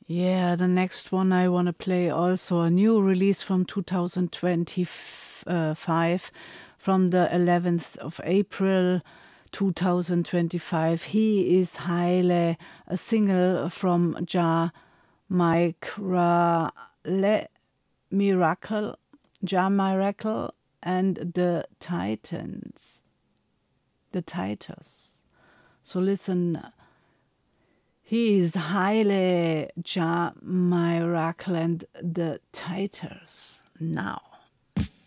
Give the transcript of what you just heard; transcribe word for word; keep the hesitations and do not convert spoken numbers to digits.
Yeah, the next one I want to play also a new release from two thousand twenty-five, from the eleventh of April two thousand twenty-five. He is Haile, a single from Ja Micra Le Miracle, Ja Miracle and the Titans. The Titans. So listen. He is Haile Ja Miracle and the Titans now.